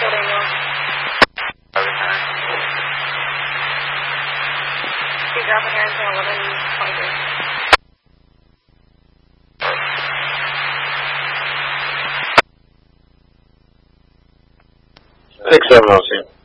Be dropping here until 11:23. 6-7, I'll see.